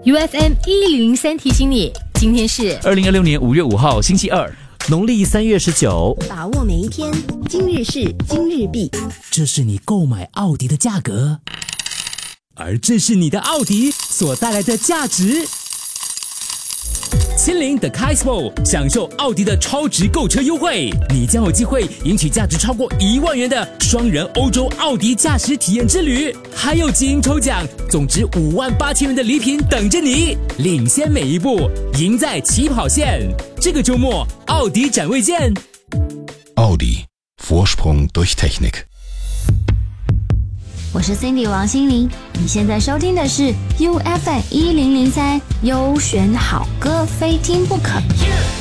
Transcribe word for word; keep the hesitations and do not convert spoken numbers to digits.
U F M 一零零三提醒你，今天是二零二六年五月五号星期二， 农历三月十九。 把握每一天，今日事今日毕。 这是你购买奥迪的价格，而这是你的奥迪所带来的价值。亲临的 Kaismo 享受奥迪的超值购车优惠，你将有机会赢取价值超过一万元的双人欧洲奥迪驾驶体验之旅，还有基因抽奖，总值五万八千元的礼品等着你，领先每一步，赢在起跑线。这个周末，奥迪展位见。 奥迪 Vorsprung durch Technik。 我是 Cindy 王心凌，你现在收听的是 U F M 一零零三优选好歌，非听不可。